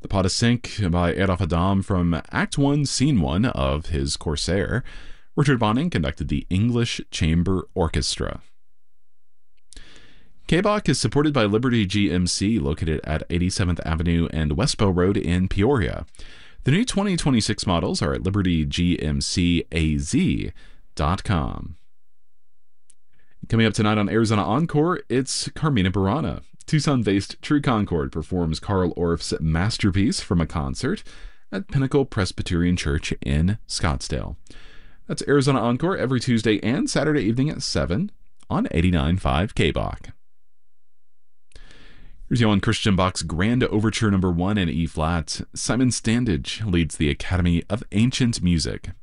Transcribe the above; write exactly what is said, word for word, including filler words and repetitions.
The Pas de Cinq by Adolphe Adam from Act one, Scene one of his Corsair. Richard Bonning conducted the English Chamber Orchestra. K B O C is supported by Liberty G M C, located at eighty-seventh Avenue and Westbow Road in Peoria. The new twenty twenty-six models are at liberty g m c a z dot com. Coming up tonight on Arizona Encore, it's Carmina Burana. Tucson-based True Concord performs Carl Orff's masterpiece from a concert at Pinnacle Presbyterian Church in Scottsdale. That's Arizona Encore every Tuesday and Saturday evening at seven on eighty-nine point five K B O C. Here's Johann Christian Bach's Grand Overture Number one in E-flat. Simon Standage leads the Academy of Ancient Music.